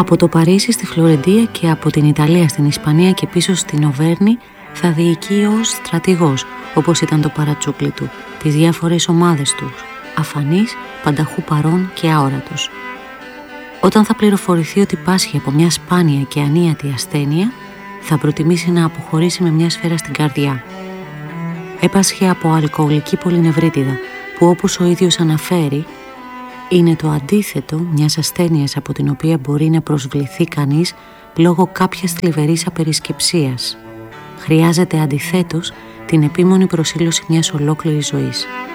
Από το Παρίσι στη Φλωρεντία και από την Ιταλία στην Ισπανία και πίσω στην Οβέρνη θα διοικεί ως στρατηγός, όπως ήταν το παρατσούκλι του, τις διάφορες ομάδες του, αφανής, πανταχού παρών και αόρατος. Όταν θα πληροφορηθεί ότι πάσχει από μια σπάνια και ανίατη ασθένεια, θα προτιμήσει να αποχωρήσει με μια σφαίρα στην καρδιά. Έπασχε από αλκοολική πολυνευρίτιδα, που όπως ο ίδιος αναφέρει, είναι το αντίθετο μιας ασθένειας από την οποία μπορεί να προσβληθεί κανείς λόγω κάποιας θλιβερής απερισκεψίας. Χρειάζεται αντιθέτως την επίμονη προσήλωση μιας ολόκληρης ζωής.